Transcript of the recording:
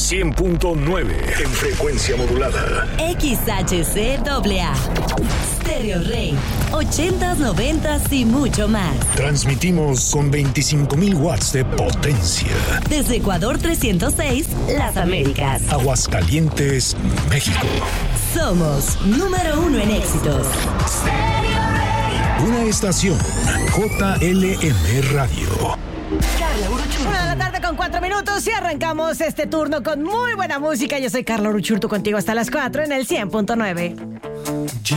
100.9 en frecuencia modulada. XHCAA. Stereo Rey. 80s, 90s y mucho más. Transmitimos con 25,000 watts de potencia. Desde Ecuador 306, Las Américas. Aguascalientes, México. Somos número 1 en éxitos. Una estación JLM Radio. 1:04 y arrancamos este turno con muy buena música. Yo soy Carla Uruchurtu contigo hasta las 4 en el 100.9.